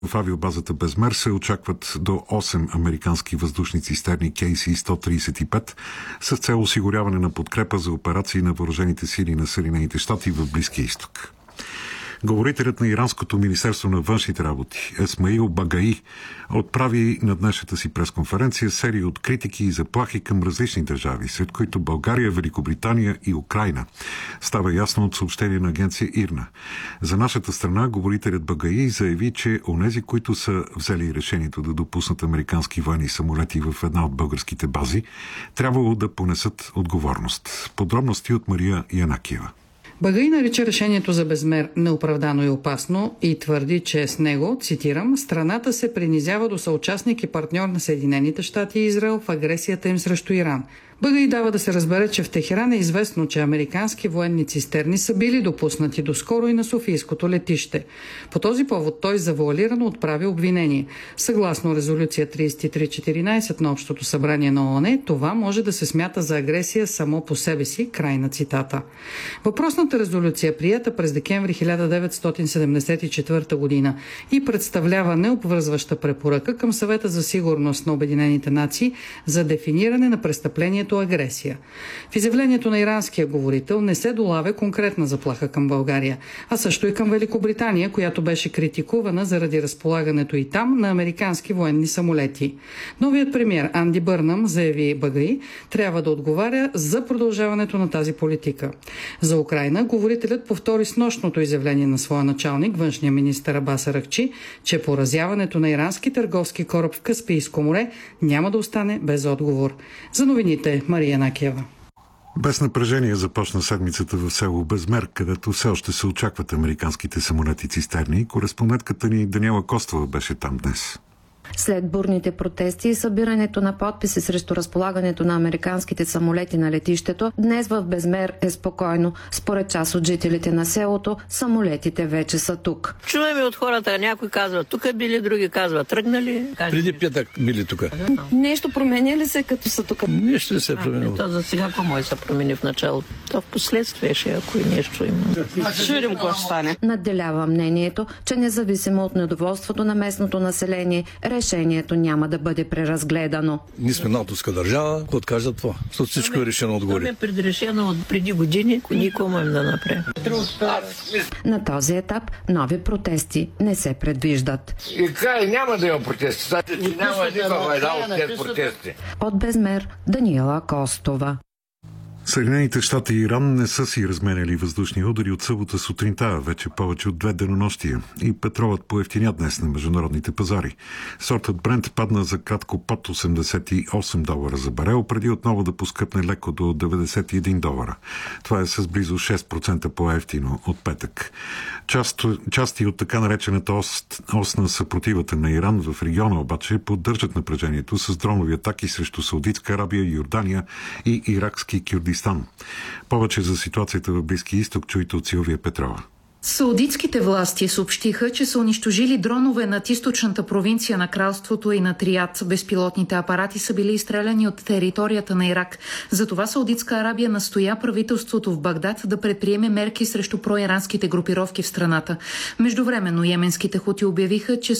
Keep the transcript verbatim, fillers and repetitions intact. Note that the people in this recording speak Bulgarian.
В авиобазата Безмер се очакват до осем американски въздушни цистерни Кей Си сто тридесет и пет с цел осигуряване на подкрепа за операции на въоръжените сили на Съединените щати в Близкия изток. Говорителят на Иранското министерство на външните работи Есмаил Багаи отправи на днешната си пресконференция серия от критики и заплахи към различни държави, сред които България, Великобритания и Украйна. Става ясно от съобщение на агенция ИРНА. За нашата страна говорителят Багаи заяви, че онези, които са взели решението да допуснат американски военни самолети в една от българските бази, трябвало да понесат отговорност. Подробности от Мария Янакиева. Багаи нарича решението за Безмер неоправдано и опасно и твърди, че с него, цитирам, страната се принизява до съучастник и партньор на Съединените щати и Израел в агресията им срещу Иран. Багаи дава да се разбере, че в Техеран е известно, че американски военни цистерни са били допуснати доскоро и на Софийското летище. По този повод той завуалирано отправи обвинение. Съгласно резолюция тридесет и три четиринадесет на Общото събрание на ООН, това може да се смята за агресия само по себе си, край на цитата. Въпросната резолюция, приета през декември хиляда деветстотин седемдесет и четвърта година и представлява необвързваща препоръка към Съвета за сигурност на Обединените нации за дефиниране на престъплението агресия. В изявлението на иранския говорител не се долавя конкретна заплаха към България, а също и към Великобритания, която беше критикувана заради разполагането и там на американски военни самолети. Новият премиер Анди Бърнъм, заяви Багаи, трябва да отговаря за продължаването на тази политика. За Украйна говорителят повтори снощното изявление на своя началник, външния министър Абас Аракчи, че поразяването на ирански търговски кораб в Каспийско море няма да остане без отговор. За новините Мария Накиева. Без напрежение започна седмицата в село Безмер, където все още се очакват американските самолети цистерни. Кореспондентката ни Даниела Костова беше там днес. След бурните протести и събирането на подписи срещу разполагането на американските самолети на летището, днес в Безмер е спокойно. Според част от жителите на селото, самолетите вече са тук. Чуваме от хората, някой казва, тук били, други казват, тръгнали. Преди петък били тук. Нещо променя ли се, като са тук? Нищо не се променило. То за сега по-мой се промени в началото. То в последствие ще, ако и нещо има. Ще видим какво ще стане. Надделява мнението, че независимо от недоволството на местното население, решението няма да бъде преразгледано. Ние сме натовска държава, какво откажат това? Защото всичко е решено отгоре. Това е предрешено от преди години, никой можем да направим. На този етап нови протести не се предвиждат. И край няма да има протести. Няма никаква война от тези протести. От Безмер Даниела Костова. Съединените щати и Иран не са си разменяли въздушни удари от събота сутринта, вече повече от две денонощия. И петролът поевтиня днес на международните пазари. Сортът Брент падна за кратко под осемдесет и осем долара за барел, преди отново да поскъпне леко до деветдесет и един долара. Това е с близо шест процента по-евтино от петък. Част, части от така наречената ос, ос на съпротивата на Иран в региона обаче поддържат напрежението с дронови атаки срещу Саудитска Арабия, Йордания и иракски Кюрдистан. Повече за ситуацията в Близкия изток чуйте от Силвия Петрова. Саудитските власти съобщиха, че са унищожили дронове над източната провинция на кралството и над Риад. Безпилотните апарати са били изстреляни от територията на Ирак. Затова Саудитска Арабия настоя правителството в Багдад да предприеме мерки срещу проиранските групировки в страната. Междувременно йеменските хути обявиха, че